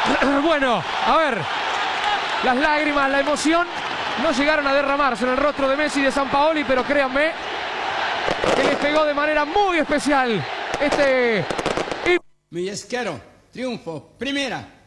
Bueno, a ver, las lágrimas, la emoción no llegaron a derramarse en el rostro de Messi y de Sampaoli, pero créanme que les pegó de manera muy especial este... Mi esquero, triunfo, primera.